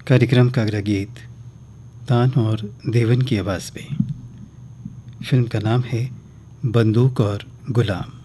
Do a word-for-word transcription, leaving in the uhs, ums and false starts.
कार्यक्रम का अगला गीत तान और देवन की आवाज़ में। फिल्म का नाम है बंदूक और गुलाम।